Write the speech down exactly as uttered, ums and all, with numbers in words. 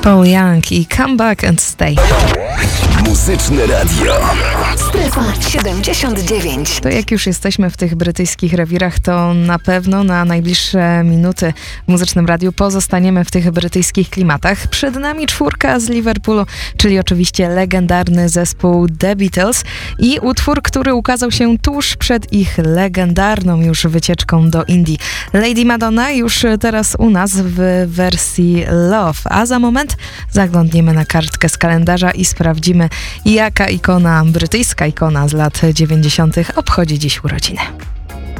Paul Young i Come Back and Stay. Muzyczne radio. Strefa siedemdziesiąt dziewięć. To jak już jesteśmy w tych brytyjskich rewirach, to na pewno na najbliższe minuty w Muzycznym Radiu pozostaniemy w tych brytyjskich klimatach. Przed nami czwórka z Liverpoolu, czyli oczywiście legendarny zespół The Beatles i utwór, który ukazał się tuż przed ich legendarną już wycieczką do Indii. Lady Madonna już teraz u nas w wersji Love, a za moment zaglądniemy na kartkę z kalendarza i sprawdzimy, jaka ikona, brytyjska ikona z lat dziewięćdziesiątych obchodzi dziś urodziny.